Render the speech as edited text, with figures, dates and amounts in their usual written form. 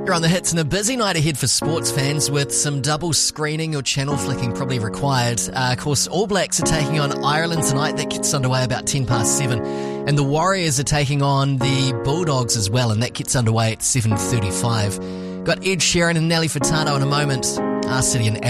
You're on the hits, and a busy night ahead for sports fans with some double screening or channel flicking probably required. Of course, All Blacks are taking on Ireland tonight. That gets underway about 7:10. And the Warriors are taking on the Bulldogs as well, and that gets underway at 7:35. Got Ed Sheeran and Nelly Furtado in a moment. Our City and